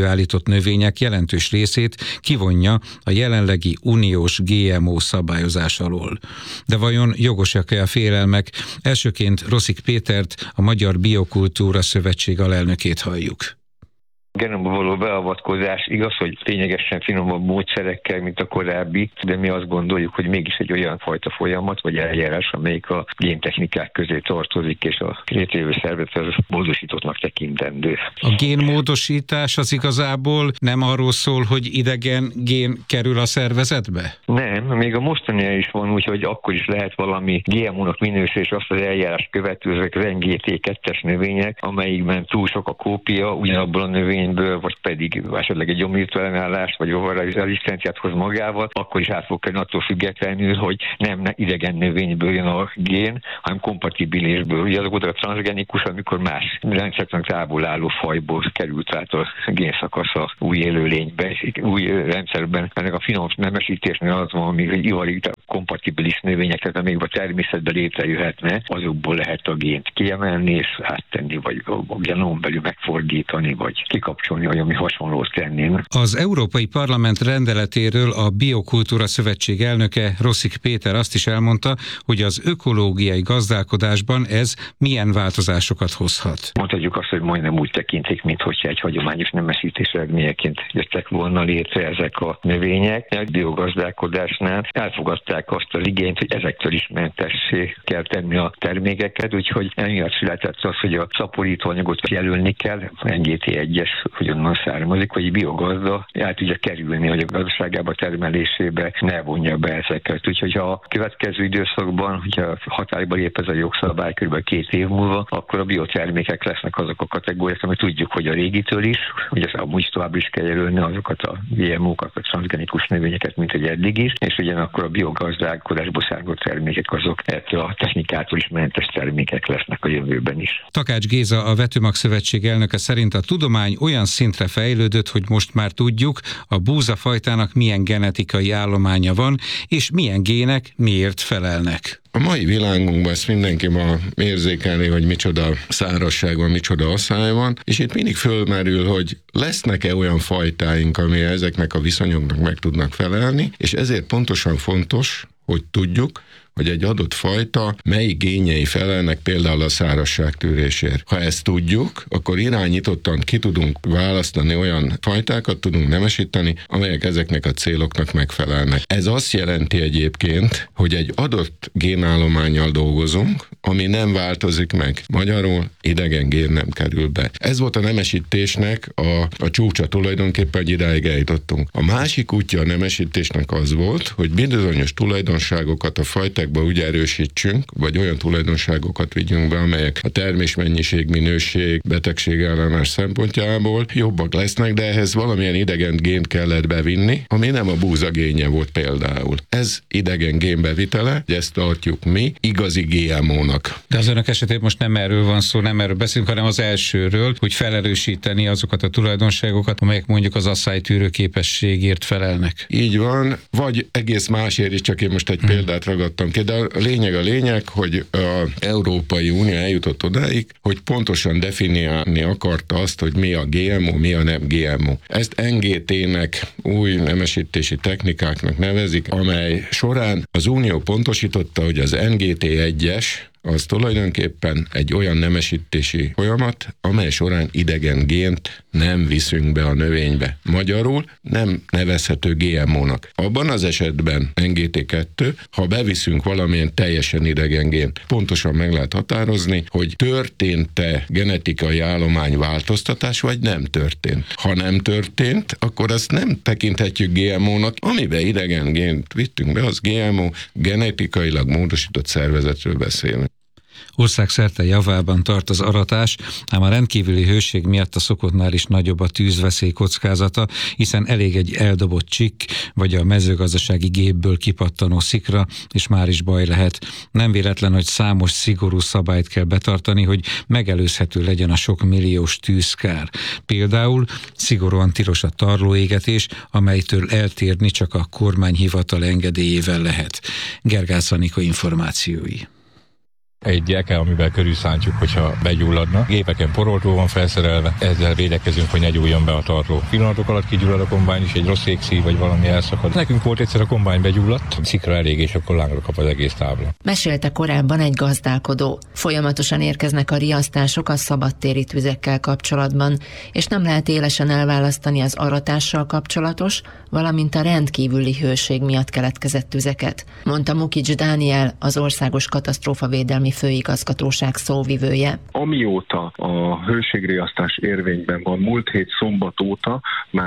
támogatott növények jelentős részét kivonja a jelenlegi uniós GMO szabályozás alól. De vajon jogosak-e a félelmek? Elsőként Rosszik Pétert, a Magyar Biokultúra Szövetség alelnökét halljuk. Genomba való beavatkozás igaz, hogy lényegesen finomabb módszerekkel, mint a korábbi, de mi azt gondoljuk, hogy mégis egy olyan fajta folyamat vagy eljárás, amelyik a géntechnikák közé tartozik, és a létrejövő szervezet módosítottnak tekintendő. A génmódosítás az igazából nem arról szól, hogy idegen gén kerül a szervezetbe? Nem, még a mostani is van úgy, hogy akkor is lehet valami GMO-nak minősül, és azt az eljárás követő, ezek az NGT2-es növények, amelyikben túl sok a kópia ugyanabból a növény vagy pedig esetleg egy gyomírtó ellenállást, vagy rezisztenciát hoz magával, akkor is át fog kerülni attól függetlenül, hogy nem idegen növényből jön a gén, hanem kompatibilisből. Ugye azok a transzgenikus, amikor más rendszertől távol álló fajból került át a génszakasza új élőlénybe, új rendszerben. Ennek a finom nemesítésnél az van, amíg egy ivari kompatibilis növények, tehát amíg a természetben létrejöhetne, azokból lehet a gént kiemelni és áttenni, vagy a genom belül megfordítani, vagy kikapcsolni, vagy ami hasonlót tennénk. Az Európai Parlament rendeletéről a Biokultúra Szövetség elnöke Rosszik Péter azt is elmondta, hogy az ökológiai gazdálkodásban ez milyen változásosokat hozhat. Mondhatjuk azt, hogy majdnem úgy tekintik, mintha egy hagyományos nemesítés eredményeként jöttek volna létre ezek a növények. A biogazdálkodásnál elfogadták azt az igényt, hogy ezektől is mentessé kell tenni a termékeket, úgyhogy emiatt született az, hogy a szaporítóanyagot jelölni kell, NGT1-es, hogy onnan származik, hogy biogazda el tudja kerülni, hogy a gazdaságába termelésébe ne vonja be ezeket. Úgyhogy a következő időszakban, hogyha hatályba lép ez a jogszabály kb. 2 év múlva, akkor a biotermékek lesznek azok a kategóriák, amit tudjuk, hogy a régitől is, hogy ez amúgy tovább is kell jelölni azokat a GMO-kat, a transzgenikus növényeket, mint egy eddig is, és ugyanakkor a biogazdálkodásból származó termékek azok ettől a technikától is mentes termékek lesznek a jövőben is. Takács Géza, a Vetőmag Szövetség elnöke szerint a tudomány olyan szintre fejlődött, hogy most már tudjuk, a búzafajtának milyen genetikai állománya van, és milyen gének miért felelnek. A mai világunkban ezt mindenki ma érzékelni, hogy micsoda szárazság van, micsoda asszály van, és itt mindig fölmerül, hogy lesznek-e olyan fajtáink, ami ezeknek a viszonyoknak meg tudnak felelni, és ezért pontosan fontos, hogy tudjuk, hogy egy adott fajta melyik génjei felelnek például a szárazságtűrésért. Ha ezt tudjuk, akkor irányítottan ki tudunk választani olyan fajtákat, tudunk nemesíteni, amelyek ezeknek a céloknak megfelelnek. Ez azt jelenti egyébként, hogy egy adott génállománnyal dolgozunk, ami nem változik meg. Magyarul idegen gén nem kerül be. Ez volt a nemesítésnek a csúcsa tulajdonképpen, hogy idáig eljutottunk. A másik útja a nemesítésnek az volt, hogy bizonyos tulajdonságokat a fajták úgy erősítsünk, vagy olyan tulajdonságokat vigyünk be, amelyek a termésmennyiség, minőség, betegségellenes szempontjából jobbak lesznek, de ehhez valamilyen idegen gént kellett bevinni, ami nem a búza génje volt például. Ez idegen génbevitele, ezt tartjuk mi igazi GMO-nak. De az önök esetében most nem erről van szó, nem erről beszélünk, hanem az elsőről, hogy felerősíteni azokat a tulajdonságokat, amelyek mondjuk az asszálytűrő képességért felelnek. Így van, vagy egész másért is, csak én most egy példát ragadtam ki, de a lényeg, hogy az Európai Unió eljutott odáig, hogy pontosan definiálni akarta azt, hogy mi a GMO, mi a nem GMO. Ezt NGT-nek, új nemesítési technikáknak nevezik, amely során az Unió pontosította, hogy az NGT1-es az tulajdonképpen egy olyan nemesítési folyamat, amely során idegen gént nem viszünk be a növénybe. Magyarul nem nevezhető GMO-nak. Abban az esetben NGT2, ha beviszünk valamilyen teljesen idegen gént, pontosan meg lehet határozni, hogy történt-e genetikai állományváltoztatás, vagy nem történt. Ha nem történt, akkor azt nem tekinthetjük GMO-nak, amiben idegen gént vittünk be, az GMO, genetikailag módosított szervezetről beszélünk. Országszerte javában tart az aratás, ám a rendkívüli hőség miatt a szokottnál is nagyobb a tűzveszély kockázata, hiszen elég egy eldobott csikk, vagy a mezőgazdasági gépből kipattanó szikra, és már is baj lehet. Nem véletlen, hogy számos szigorú szabályt kell betartani, hogy megelőzhető legyen a sok milliós tűzkár. Például szigorúan tilos a tarlóégetés, amelytől eltérni csak a kormányhivatal engedélyével lehet. Gergász Anikó információi. Egy gyereke, amivel körülszántjuk, hogyha begyulladna. Gépeken poroltó van felszerelve, ezzel védekezünk, hogy ne gyújjon be a tartó. Pillanatok alatt kigyullad a kombány is, egy rossz égszív vagy valami elszakad. Nekünk volt egyszer a kombány begyulladt, szikra elég, és akkor lángra kap az egész tábla. Mesélte korábban egy gazdálkodó. Folyamatosan érkeznek a riasztások a szabadtéri tüzekkel kapcsolatban, és nem lehet élesen elválasztani az aratással kapcsolatos, valamint a rendkívüli hőség miatt keletkezett tüzeket, mondta Mukics Dániel, az Országos Katasztrófavédelmi Főigazgatóság szóvivője. Amióta a hőségriasztás érvényben van, múlt hét szombat óta már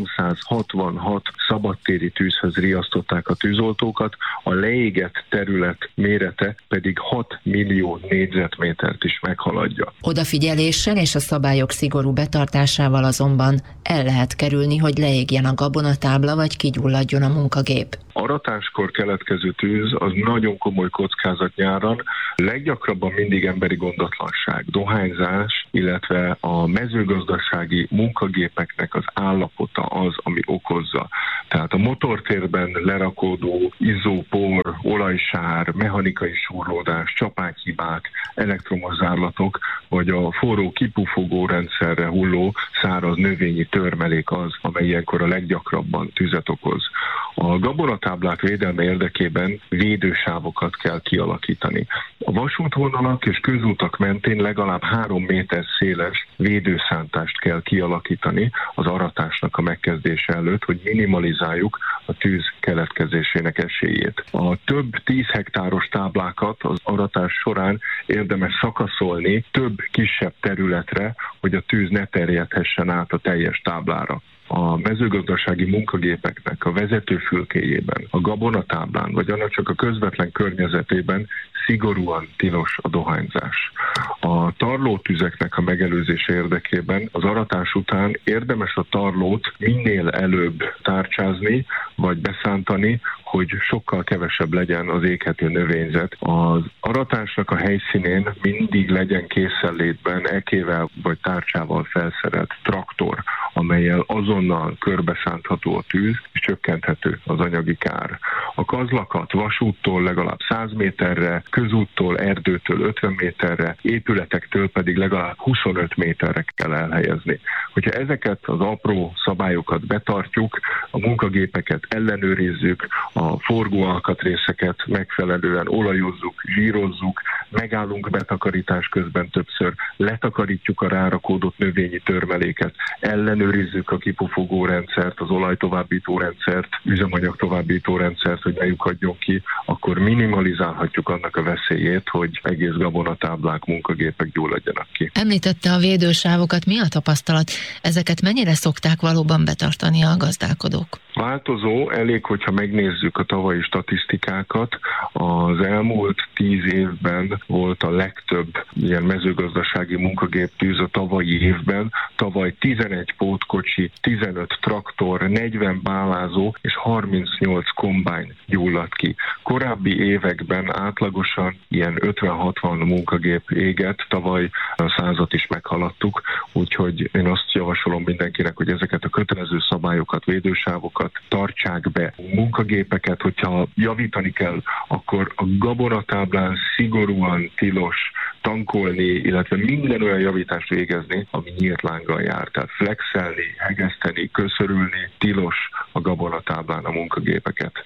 366 szabadtéri tűzhöz riasztották a tűzoltókat, a leégett terület mérete pedig 6 millió négyzetmétert is meghaladja. Odafigyeléssel és a szabályok szigorú betartásával azonban el lehet kerülni, hogy leégjen a gabonatábla vagy kigyulladjon a munkagép. Aratáskor keletkező tűz az nagyon komoly kockázat nyáron, leggyakrabban mindig emberi gondatlanság, dohányzás, illetve a mezőgazdasági munkagépeknek az állapota az, ami okozza. Tehát a motortérben lerakódó izzó, por, olajsár, mechanikai súrlódás, csapághibák, elektromos zárlatok, vagy a forró kipufogó rendszerre hulló száraz növényi törmelék az, amely ilyenkor a leggyakrabban tüzet okoz. A gabonatáblák védelme érdekében védősávokat kell kialakítani. A vasútvonalak és közútak mentén legalább 3 méter széles védőszántást kell kialakítani az aratásnak a megkezdése előtt, hogy minimalizáljuk a tűz keletkezésének esélyét. A több 10 hektáros táblákat az aratás során érdemes szakaszolni több kisebb területre, hogy a tűz ne terjedhessen át a teljes táblára. A mezőgazdasági munkagépeknek a vezetőfülkéjében, a gabonatáblán, vagy annak csak a közvetlen környezetében szigorúan tilos a dohányzás. A tarlótüzeknek a megelőzése érdekében az aratás után érdemes a tarlót minél előbb tárcsázni, vagy beszántani, hogy sokkal kevesebb legyen az éghető növényzet. Az aratásnak a helyszínén mindig legyen készenlétben ekével vagy tárcsával felszerelt traktor, amellyel azonnal körbeszántható a tűz, és csökkenthető az anyagi kár. A kazlakat vasúttól legalább 100 méterre, közúttól, erdőtől 50 méterre, épületektől pedig legalább 25 méterre kell elhelyezni. Hogyha ezeket az apró szabályokat betartjuk, a munkagépeket ellenőrizzük, a forgóalkatrészeket megfelelően olajozzuk, zsírozzuk, megállunk betakarítás közben többször, letakarítjuk a rárakódott növényi törmeléket, ellenőrizzük a kipufogó rendszert, az olajtovábbító rendszert, üzemanyag továbbító rendszert, hogy ne lyukadjon ki, akkor minimalizálhatjuk annak a veszélyét, hogy egész gabonatáblák, munkagépek gyulladjanak ki. Említette a védősávokat, mi a tapasztalat? Ezeket mennyire szokták valóban betartani a gazdálkodók? Változó, elég, hogyha megnézzük a tavalyi statisztikákat. Az elmúlt 10 évben volt a legtöbb ilyen mezőgazdasági munkagéptűz a tavalyi évben. Tavaly 11 pótkocsi, 15 traktor, 40 bálázó és 38 kombány gyulladt ki. Korábbi években átlagosan ilyen 50-60 munkagép égett, tavaly a 100-at is meghaladtuk, úgyhogy én azt javasolom mindenkinek, hogy ezeket a kötelező szabályokat, védősávokat tartsák be. Munkagépeket, hogyha javítani kell, akkor a gabonatáblán szigorúan tilos tankolni, illetve minden olyan javítást végezni, ami nyílt lánggal jár. Tehát flexelni, hegeszteni, köszörülni, tilos a gabonatáblán a munkagépeket.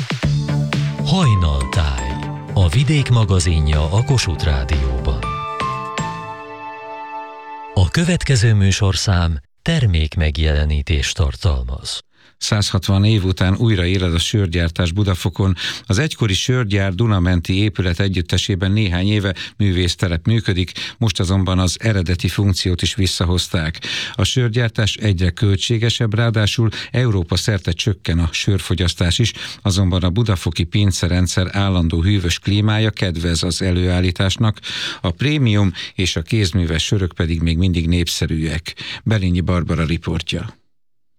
Hajnaltáj, a Vidék magazinja a Kossuth Rádióban. A következő műsorszám termékmegjelenítést tartalmaz. 160 év után újra éled a sörgyártás Budafokon. Az egykori sörgyár Dunamenti épület együttesében néhány éve művésztelep működik, most azonban az eredeti funkciót is visszahozták. A sörgyártás egyre költségesebb, ráadásul Európa szerte csökken a sörfogyasztás is, azonban a budafoki pincerendszer állandó hűvös klímája kedvez az előállításnak, a prémium és a kézműves sörök pedig még mindig népszerűek. Berényi Barbara riportja.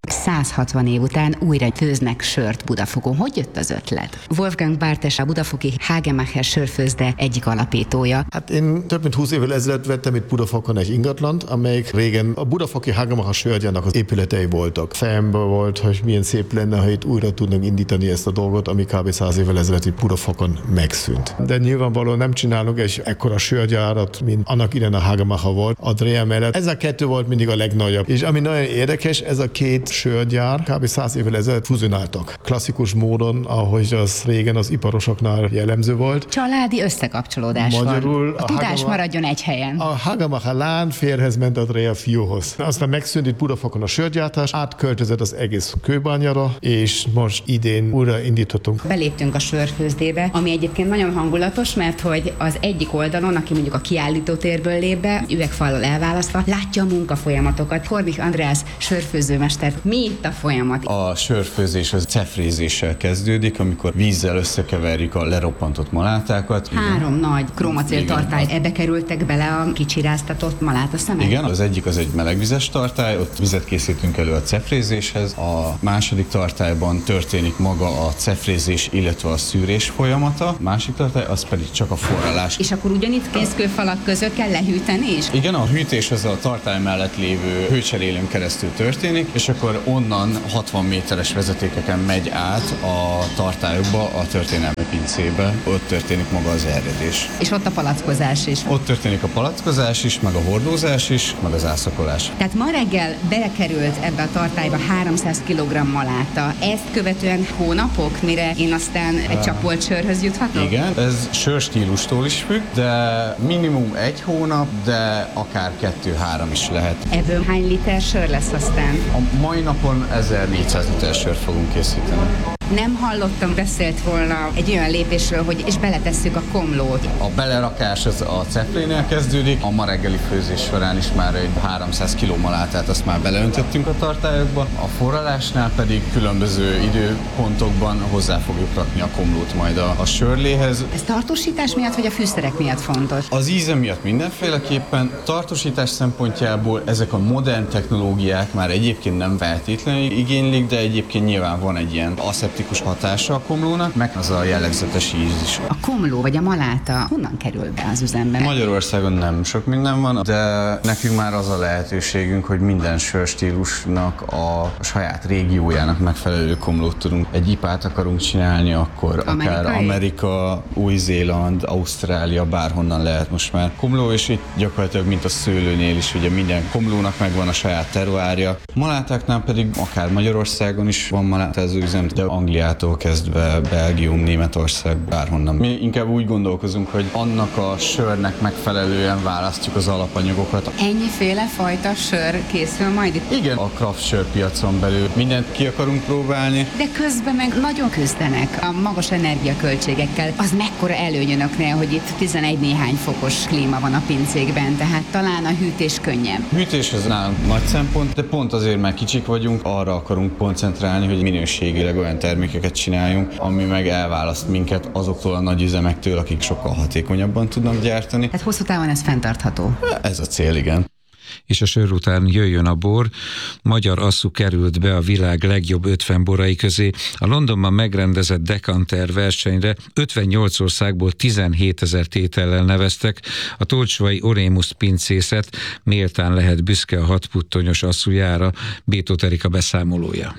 160 év után újra főznek sört Budafokon. Hogy jött az ötlet? Wolfgang Bartes, a budafoki Hagemacher sörfőzde egyik alapítója. Hát én több mint 20 évvel ezelőtt vettem itt Budafokon egy ingatlant, amelyik régen a budafoki Hagemacher sörgyárnak az épületei voltak. Fejemben volt, hogy milyen szép lenne, ha itt újra tudnak indítani ezt a dolgot, ami kb. 100 évvel ezelőtt itt Budafokon megszűnt. De nyilvánvalóan nem csinálunk egy ekkora sörgyárat, mint annak idején a Hagemacher volt. A Dreher mellett ez a kettő volt mindig a legnagyobb. És ami nagyon érdekes, ez a két sörgyár kb. 100 évvel ezelőtt fuzionáltak. Klasszikus módon, ahogy az régen az iparosoknál jellemző volt. Családi összekapcsolódás Magyarul van. A tudás maradjon egy helyen. A Hagemacher lán férhez ment a Dreher fiúhoz. Aztán megszűnt itt Budafokon a sörgyártás, átköltözött az egész Kőbányára, és most idén újra indítottunk. Beléptünk a sörfőzdébe, ami egyébként nagyon hangulatos, mert hogy az egyik oldalon, aki mondjuk a kiállítótérből lép be, üvegfallal elválasztva, látja a munkafolyamatokat. Hormich András sörfőzőmester. Mi itt a folyamat? A sörfőzés az cefrézéssel kezdődik, amikor vízzel összekeverjük a leroppantott malátákat. 3 nagy kromacél tartály. Ebbe kerültek bele a kicsiráztatott malátaszemek? Igen, az egyik az egy melegvizes tartály, ott vizet készítünk elő a cefrézéshez. A második tartályban történik maga a cefrézés, illetve a szűrés folyamata. A másik tartály az pedig csak a forralás. És akkor ugyanitt készkőfalak között kell lehűteni is? Igen, a hűtés az a tartály mellett lévő hőcserélőn keresztül történik, és akkor onnan 60 méteres vezetékeken megy át a tartályokba, a történelmi pincébe. Ott történik maga az erjedés. És ott a palackozás is? Ott történik a palackozás is, meg a hordózás is, meg az ászakolás. Tehát ma reggel belekerült ebbe a tartályba 300 kg maláta. Ezt követően hónapok, mire én aztán egy csapolt sörhöz juthatok? Igen, ez sörstílustól is függ, de minimum 1 hónap, de akár 2-3 is lehet. Ebből hány liter sör lesz aztán? A mai napon 1400 liter sört fogunk készíteni. Nem hallottam, beszélt volna egy olyan lépésről, hogy és beletesszük a komlót. A belerakás az a cefrénél kezdődik, a ma reggeli főzés során is már egy 300 kg malátát azt már beleöntöttünk a tartályokba, a forralásnál pedig különböző időpontokban hozzá fogjuk rakni a komlót majd a sörléhez. Ez tartósítás miatt, vagy a fűszerek miatt fontos? Az íze miatt mindenféleképpen, tartósítás szempontjából ezek a modern technológiák már egyébként nem feltétlenül igénylik, de egyébként nyilván van egy ilyen aszeptikus hatása a komlónak, meg az a jellegzetes íz is. A komló vagy a maláta honnan kerül be az üzembe? Magyarországon nem sok minden van, de nekünk már az a lehetőségünk, hogy minden sörstílusnak a saját régiójának megfelelő komlót tudunk. Egy ipát akarunk csinálni, akkor akár Amerika, Új-Zéland, Ausztrália, bárhonnan lehet most már komló, és itt gyakorlatilag mint a szőlőnél is, ugye minden komlónak megvan a saját teruárja. Malátáknál pedig akár Magyarországon is van malátázó üzem, de Angliától kezdve Belgium, Németország, bárhonnan. Mi inkább úgy gondolkozunk, hogy annak a sörnek megfelelően választjuk az alapanyagokat. Ennyiféle fajta sör készül majd itt? Igen, a craft sörpiacon belül mindent ki akarunk próbálni. De közben meg nagyon küzdenek a magas energiaköltségekkel. Az mekkora előny önöknél, hogy itt 11 néhány fokos klíma van a pincékben, tehát talán a hűtés könnyebb. Hűtés az nálunk nagy szempont, de pont azért, mert kicsik vagyunk, arra akarunk koncentrálni, hogy minőségileg olyan termékeket csináljunk, ami meg elválaszt minket azoktól a nagy üzemektől, akik sokkal hatékonyabban tudnak gyártani. Hát hosszú távon ez fenntartható. Ez a cél, igen. És a sör után jöjjön a bor. Magyar asszú került be a világ legjobb 50 borai közé. A Londonban megrendezett Decanter versenyre 58 országból 17 000 tétellel neveztek. A tolcsvai Orémus pincészet méltán lehet büszke a 6 puttonyos asszújára. Bétóth Erika beszámolója.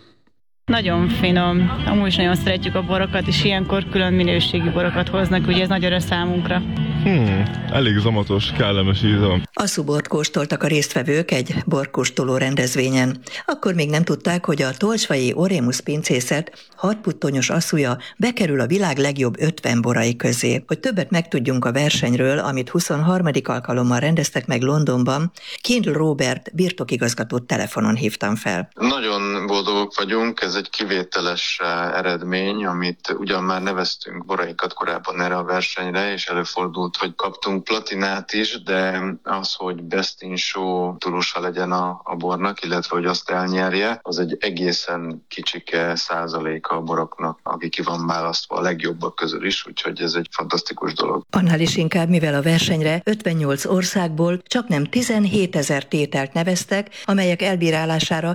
Nagyon finom. Amúgy is nagyon szeretjük a borokat, és ilyenkor külön minőségi borokat hoznak, ugye ez nagy öröm számunkra. Elég zamatos, kellemes íze. Asszúbort kóstoltak a résztvevők egy borkóstoló rendezvényen. Akkor még nem tudták, hogy a tolcsvai Orémus pincészet 6 puttonyos asszúja bekerül a világ legjobb 50 borai közé. Hogy többet megtudjunk a versenyről, amit 23. alkalommal rendeztek meg Londonban, Kindle Robert birtokigazgatót telefonon hívtam fel. Nagyon boldogok vagyunk, ez egy kivételes eredmény, amit ugyan már neveztünk boraikat korábban erre a versenyre, és előfordult hogy kaptunk platinát is, de az, hogy Best in Show tulósa legyen a bornak, illetve hogy azt elnyerje, az egy egészen kicsike százaléka a boroknak, aki ki van választva a legjobbak közül is, úgyhogy ez egy fantasztikus dolog. Annál is inkább, mivel a versenyre 58 országból csaknem 17 000 tételt neveztek, amelyek elbírálására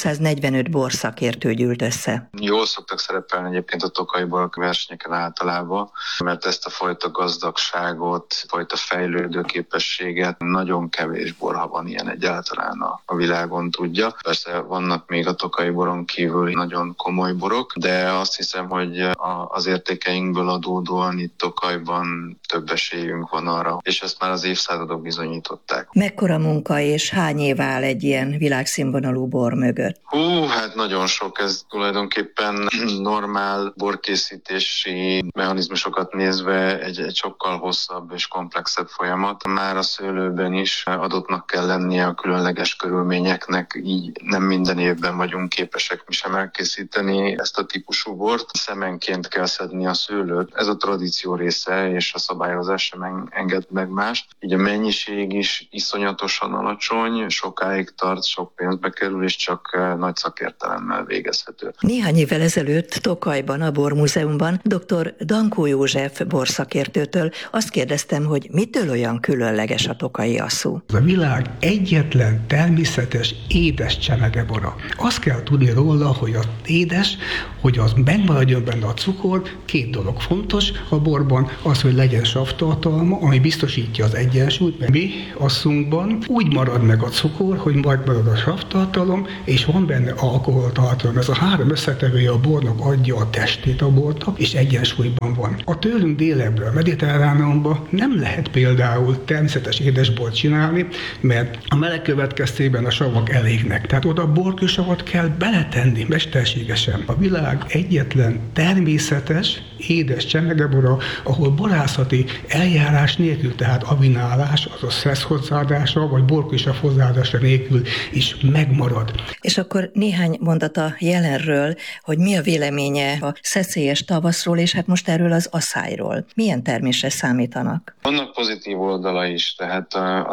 245 borszakértő gyűlt össze. Jól szoktak szerepelni egyébként a tokaji borok versenyeken általában, mert ezt a fajta gazdagságot, fajta fejlődő képességet nagyon kevés bor, ha van ilyen egyáltalán a világon tudja. Persze vannak még a tokaji boron kívül nagyon komoly borok, de azt hiszem, hogy az értékeinkből adódóan itt Tokajban több esélyünk van arra, és ezt már az évszázadok bizonyították. Mekkora munka és hány év áll egy ilyen világszínvonalú bor mögött? Hát nagyon sok, ez tulajdonképpen normál borkészítési mechanizmusokat nézve egy sokkal hosszabb és komplexebb folyamat. Már a szőlőben is adottnak kell lennie a különleges körülményeknek, így nem minden évben vagyunk képesek mi sem elkészíteni ezt a típusú bort. Szemenként kell szedni a szőlőt. Ez a tradíció része, és a szabályozás sem enged meg mást. Így a mennyiség is iszonyatosan alacsony, sokáig tart, sok pénzbe kerül, és csak nagy szakértelemmel végezhető. Néhány évvel ezelőtt Tokajban, a Bormúzeumban dr. Dankó József borszakértőtől azt kérdeztem, hogy mitől olyan különleges a tokaji asszú. A világ egyetlen természetes édes csemegebora. Azt kell tudni róla, hogy az édes, hogy az megmaradjon benne a cukor, két dolog fontos a borban, az, hogy legyen savtartalma, ami biztosítja az egyensúlyt, mert mi asszunkban úgy marad meg a cukor, hogy megmarad a savtartalom, és van benne alkoholtartalom. Ez a három összetevője a bornak adja a testét a bornak, és egyensúlyban van. A tőlünk délebbre, a Mediterráneumban nem lehet például természetes édesbort csinálni, mert a meleg következtében a savak elégnek. Tehát oda borkősavat kell beletenni mesterségesen. A világ egyetlen természetes édes csemegebora, ahol borászati eljárás nélkül, tehát avinálás, azaz szesz hozzáadása, vagy borkősav hozzáadása nélkül is megmarad. És akkor néhány mondat a jelenről, hogy mi a véleménye a szeszélyes tavaszról, és hát most erről az aszályról. Milyen termésre számítanak? Vannak pozitív oldala is, tehát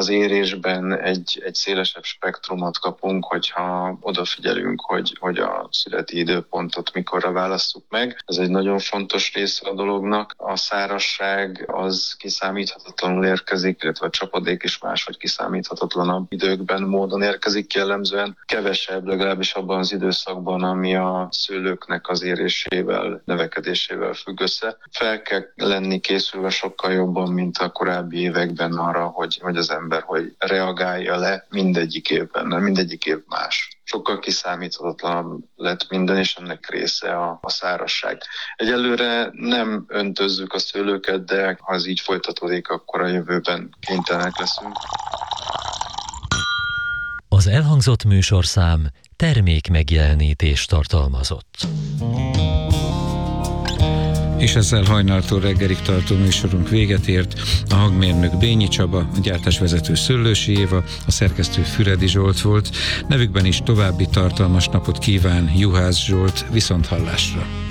az érésben egy szélesebb spektrumot kapunk, hogyha odafigyelünk, hogy a születi időpontot mikorra válasszuk meg. Ez egy nagyon fontos része a dolognak. A szárazság az kiszámíthatatlanul érkezik, illetve a csapadék is máshogy kiszámíthatatlanabb időkben, módon érkezik jellemzően. Kevesebb, legalábbis abban az időszakban, ami a szőlőknek az érésével, növekedésével függ össze. Fel kell lenni készülve sokkal jobban, mint a korábbi években arra, hogy az ember hogy reagálja le mindegyik évben, mert mindegyik év más. Sokkal kiszámíthatatlanabb lett minden, és ennek része a szárazság. Egyelőre nem öntözzük a szőlőket, de ha ez így folytatódik, akkor a jövőben kénytelenek leszünk. Az elhangzott műsorszám termékmegjelenítést tartalmazott. És ezzel hajnaltól reggelig tartó műsorunk véget ért. A hangmérnök Bényi Csaba, a gyártásvezető Szöllősi Éva, a szerkesztő Füredi Zsolt volt. Nevükben is további tartalmas napot kíván Juhász Zsolt, viszonthallásra.